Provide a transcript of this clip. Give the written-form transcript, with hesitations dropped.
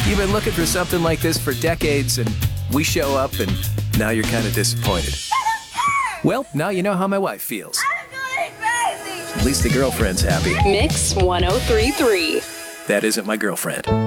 You've been looking for something like this for decades, and we show up, and now you're kind of disappointed. Well, now you know how my wife feels. I'm going crazy. At least the girlfriend's happy. Mix 1033. That isn't my girlfriend.